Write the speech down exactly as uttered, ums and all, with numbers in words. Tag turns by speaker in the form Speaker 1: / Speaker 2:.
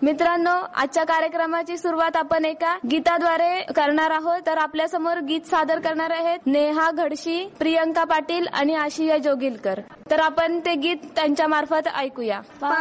Speaker 1: मित्रांनो, आजच्या कार्यक्रमाची सुरुवात आपण एका गीताद्वारे करणार आहोत. तर आपल्या समोर गीत सादर करणार आहेत नेहा घडशी, प्रियंका पाटील आणि आशिया जोगिलकर. तर आपण ते गीत त्यांच्या मार्फत ऐकूया.